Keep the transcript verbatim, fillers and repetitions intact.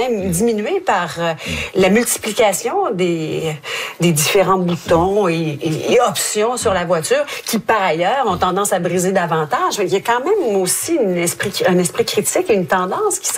même diminué par euh, la multiplication des, des différents boutons et, et, et options sur la voiture qui, par ailleurs, ont tendance à briser davantage. Il y a quand même aussi une esprit, un esprit critique et une tendance qui